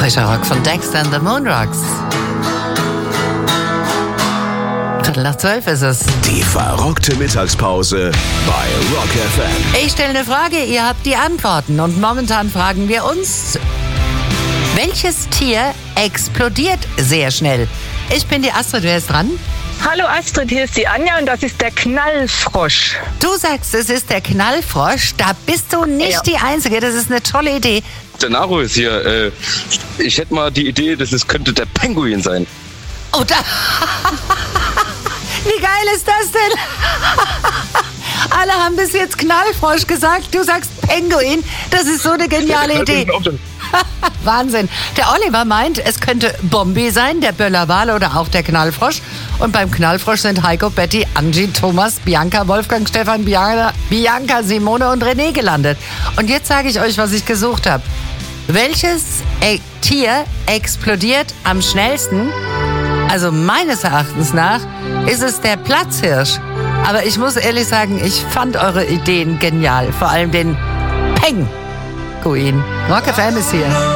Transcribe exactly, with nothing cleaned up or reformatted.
Frischer Rock von Dexter and the Moonrocks. Viertel nach zwölf ist es. Die verrockte Mittagspause bei Rock F M. Ich stelle eine Frage, ihr habt die Antworten. Und momentan fragen wir uns, welches Tier explodiert sehr schnell? Ich bin die Astrid, wer ist dran? Hallo Astrid, hier ist die Anja und das ist der Knallfrosch. Du sagst, es ist der Knallfrosch. Da bist du nicht Ja. die Einzige. Das ist eine tolle Idee. Der Naro ist hier. Äh, ich hätte mal die Idee, dass es könnte der Pinguin sein. Oh, da... Wie geil ist das denn? Alle haben bis jetzt Knallfrosch gesagt. Du sagst Pinguin. Das ist so eine geniale Idee. Wahnsinn. Der Oliver meint, es könnte Bombi sein, der Böllerwal oder auch der Knallfrosch. Und beim Knallfrosch sind Heiko, Betty, Angie, Thomas, Bianca, Wolfgang, Stefan, Bianca, Bianca, Simone und René gelandet. Und jetzt sage ich euch, was ich gesucht habe. Welches e- Tier explodiert am schnellsten? Also meines Erachtens nach ist es der Platzhirsch. Aber ich muss ehrlich sagen, ich fand eure Ideen genial. Vor allem den Pinguin. Rock F M ist hier.